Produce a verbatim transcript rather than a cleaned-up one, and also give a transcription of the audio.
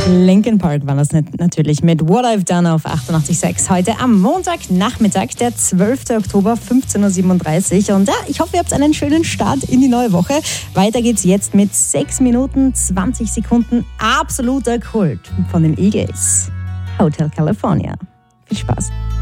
Linkin Park war das natürlich mit What I've Done auf achtundachtzig Komma sechs. Heute am Montagnachmittag, der zwölfter Oktober, fünfzehn Uhr siebenunddreißig. Und ja, ich hoffe, ihr habt einen schönen Start in die neue Woche. Weiter geht's jetzt mit sechs Minuten zwanzig Sekunden absoluter Kult von den Eagles. Hotel California. Viel Spaß.